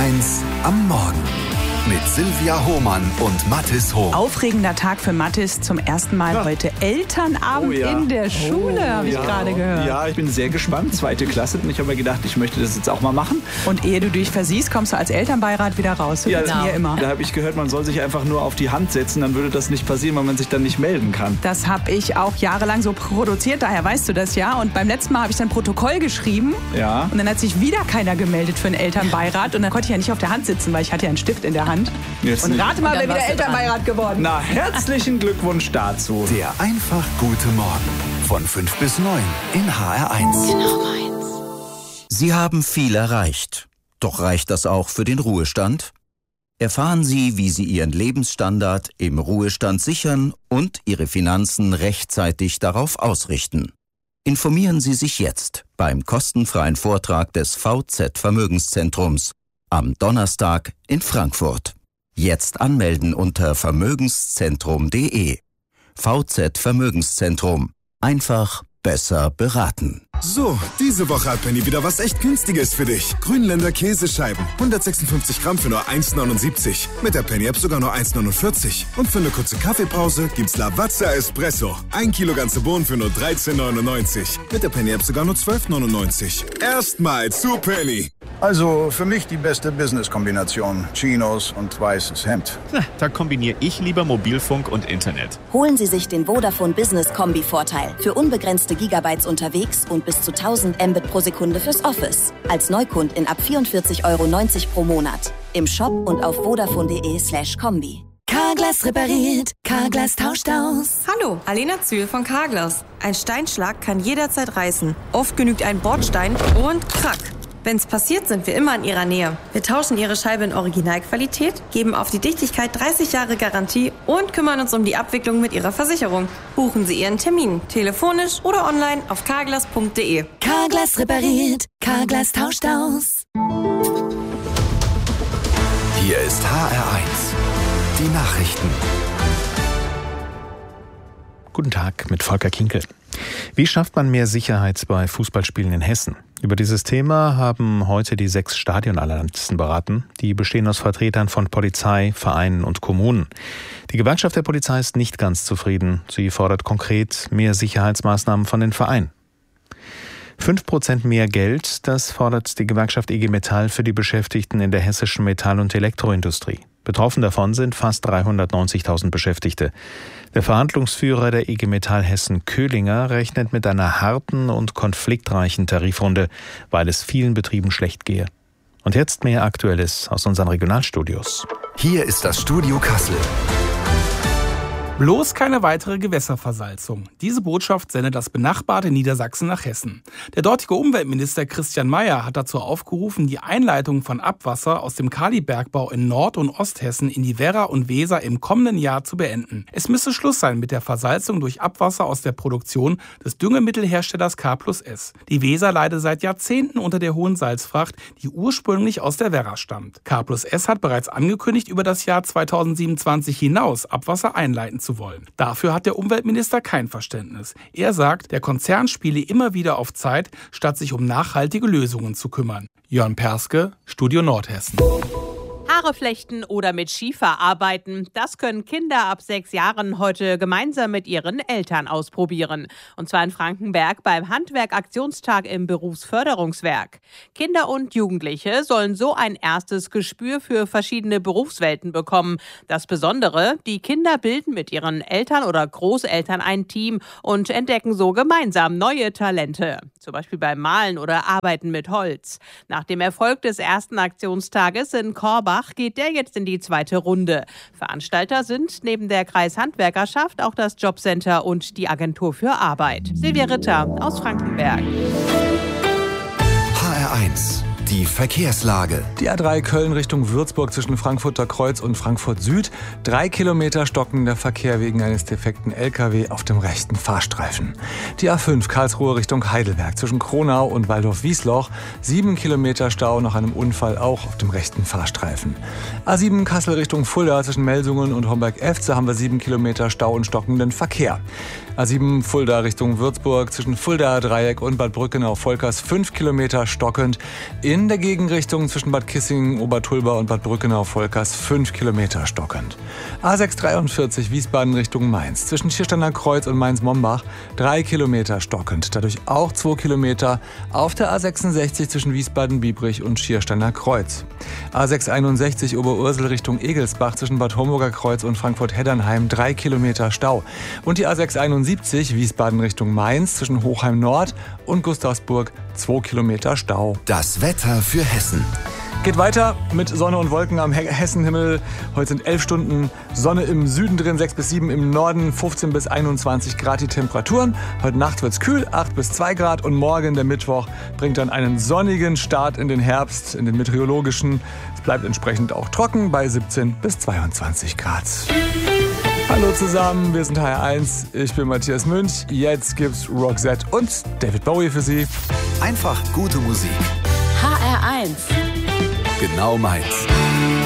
HR1 am Morgen mit Silvia Hohmann und Mathis Hohm. Aufregender Tag für Mathis. Zum ersten Mal heute Elternabend in der Schule, habe ich gerade gehört. Ja, ich bin sehr gespannt. 2. Klasse. Und ich habe mir gedacht, ich möchte das jetzt auch mal machen. Und ehe du dich versiehst, kommst du als Elternbeirat wieder raus. Ja, mir immer. Da habe ich gehört, man soll sich einfach nur auf die Hand setzen. Dann würde das nicht passieren, weil man sich dann nicht melden kann. Das habe ich auch jahrelang so produziert. Daher weißt du das ja. Und beim letzten Mal habe ich dann Protokoll geschrieben. Ja. Und dann hat sich wieder keiner gemeldet für einen Elternbeirat. Und dann konnte ich ja nicht auf der Hand sitzen, weil ich hatte ja einen Stift in der Hand. Jetzt und rate mal, wer wieder Elternbeirat geworden. Na, herzlichen Glückwunsch dazu. Der einfach gute Morgen von 5 bis 9 in HR1. Genau meins. Sie haben viel erreicht. Doch reicht das auch für den Ruhestand? Erfahren Sie, wie Sie Ihren Lebensstandard im Ruhestand sichern und Ihre Finanzen rechtzeitig darauf ausrichten. Informieren Sie sich jetzt beim kostenfreien Vortrag des VZ Vermögenszentrums am Donnerstag in Frankfurt. Jetzt anmelden unter vermögenszentrum.de. VZ Vermögenszentrum. Einfach besser beraten. So, diese Woche hat Penny wieder was echt Günstiges für dich. Grünländer Käsescheiben. 156 Gramm für nur 1,79. Mit der Penny-App sogar nur 1,49. Und für eine kurze Kaffeepause gibt's Lavazza Espresso. 1 Kilo ganze Bohnen für nur 13,99. Mit der Penny-App sogar nur 12,99. Erstmal zu Penny. Also für mich die beste Business-Kombination. Chinos und weißes Hemd. Da kombiniere ich lieber Mobilfunk und Internet. Holen Sie sich den Vodafone Business Kombi-Vorteil. Für unbegrenzte Gigabytes unterwegs und bis zu 1000 Mbit pro Sekunde fürs Office. Als Neukundin ab 44,90 € pro Monat. Im Shop und auf vodafone.de/kombi. Carglass repariert, Carglass tauscht aus. Hallo, Alena Zühl von Carglass. Ein Steinschlag kann jederzeit reißen. Oft genügt ein Bordstein und krack. Wenn's passiert, sind wir immer in Ihrer Nähe. Wir tauschen Ihre Scheibe in Originalqualität, geben auf die Dichtigkeit 30 Jahre Garantie und kümmern uns um die Abwicklung mit Ihrer Versicherung. Buchen Sie Ihren Termin, telefonisch oder online auf carglass.de. Carglass repariert, Carglass tauscht aus. Hier ist HR1. Die Nachrichten. Guten Tag mit Volker Kinkel. Wie schafft man mehr Sicherheit bei Fußballspielen in Hessen? Über dieses Thema haben heute die 6 Stadionanalysten beraten. Die bestehen aus Vertretern von Polizei, Vereinen und Kommunen. Die Gewerkschaft der Polizei ist nicht ganz zufrieden. Sie fordert konkret mehr Sicherheitsmaßnahmen von den Vereinen. 5% mehr Geld, das fordert die Gewerkschaft IG Metall für die Beschäftigten in der hessischen Metall- und Elektroindustrie. Betroffen davon sind fast 390.000 Beschäftigte. Der Verhandlungsführer der IG Metall Hessen Köhlinger rechnet mit einer harten und konfliktreichen Tarifrunde, weil es vielen Betrieben schlecht gehe. Und jetzt mehr Aktuelles aus unseren Regionalstudios. Hier ist das Studio Kassel. Bloß keine weitere Gewässerversalzung. Diese Botschaft sendet das benachbarte Niedersachsen nach Hessen. Der dortige Umweltminister Christian Mayer hat dazu aufgerufen, die Einleitung von Abwasser aus dem Kalibergbau in Nord- und Osthessen in die Werra und Weser im kommenden Jahr zu beenden. Es müsse Schluss sein mit der Versalzung durch Abwasser aus der Produktion des Düngemittelherstellers K+S. Die Weser leide seit Jahrzehnten unter der hohen Salzfracht, die ursprünglich aus der Werra stammt. K+S hat bereits angekündigt, über das Jahr 2027 hinaus Abwasser einleiten zu wollen. Dafür hat der Umweltminister kein Verständnis. Er sagt, der Konzern spiele immer wieder auf Zeit, statt sich um nachhaltige Lösungen zu kümmern. Jörn Perske, Studio Nordhessen. Haare flechten oder mit Schiefer arbeiten, das können Kinder ab 6 Jahren heute gemeinsam mit ihren Eltern ausprobieren. Und zwar in Frankenberg beim Handwerk-Aktionstag im Berufsförderungswerk. Kinder und Jugendliche sollen so ein erstes Gespür für verschiedene Berufswelten bekommen. Das Besondere, die Kinder bilden mit ihren Eltern oder Großeltern ein Team und entdecken so gemeinsam neue Talente. Zum Beispiel beim Malen oder Arbeiten mit Holz. Nach dem Erfolg des ersten Aktionstages in Korbach geht der jetzt in die 2. Runde. Veranstalter sind neben der Kreishandwerkerschaft auch das Jobcenter und die Agentur für Arbeit. Silvia Ritter aus Frankenberg. HR1. Die Verkehrslage. Die A3 Köln Richtung Würzburg zwischen Frankfurter Kreuz und Frankfurt Süd. 3 Kilometer stockender Verkehr wegen eines defekten LKW auf dem rechten Fahrstreifen. Die A5 Karlsruhe Richtung Heidelberg zwischen Kronau und Waldorf-Wiesloch. 7 Kilometer Stau nach einem Unfall auch auf dem rechten Fahrstreifen. A7 Kassel Richtung Fulda zwischen Melsungen und Homberg-Efze haben wir 7 Kilometer Stau und stockenden Verkehr. A7 Fulda Richtung Würzburg zwischen Fuldaer Dreieck und Bad Brückenau-Volkers 5 Kilometer stockend. In der Gegenrichtung zwischen Bad Kissingen, Obertulba und Bad Brückenau-Volkers 5 Kilometer stockend. A6 43 Wiesbaden Richtung Mainz zwischen Schiersteiner Kreuz und Mainz-Mombach 3 Kilometer stockend. Dadurch auch 2 Kilometer auf der A66 zwischen Wiesbaden-Biebrich und Schiersteiner Kreuz. A6 61 Oberursel Richtung Egelsbach zwischen Bad Homburger Kreuz und Frankfurt-Heddernheim 3 Kilometer Stau. Und die A6 71 Wiesbaden Richtung Mainz zwischen Hochheim Nord und Gustavsburg 2 Kilometer Stau. Das Wetter für Hessen. Geht weiter mit Sonne und Wolken am Hessenhimmel. Heute sind 11 Stunden Sonne im Süden drin, 6 bis 7 im Norden, 15 bis 21 Grad die Temperaturen. Heute Nacht wird's kühl, 8 bis 2 Grad und morgen, der Mittwoch, bringt dann einen sonnigen Start in den Herbst, in den meteorologischen. Es bleibt entsprechend auch trocken bei 17 bis 22 Grad. Hallo zusammen, wir sind HR1, ich bin Matthias Münch. Jetzt gibt's Roxette und David Bowie für Sie. Einfach gute Musik. HR1. Genau meins.